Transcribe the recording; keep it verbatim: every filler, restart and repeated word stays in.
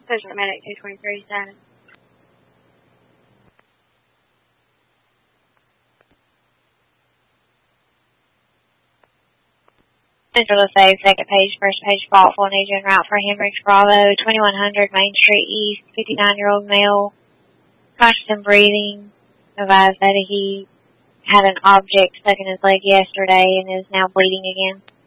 Sergeant Medic two twenty-three, status. Central LaSalle, second page, first page, fault for an agent route for Hemricks Bravo, twenty-one hundred Main Street East, fifty-nine-year-old male, conscious and breathing, advised that he had an object stuck in his leg yesterday and is now bleeding again.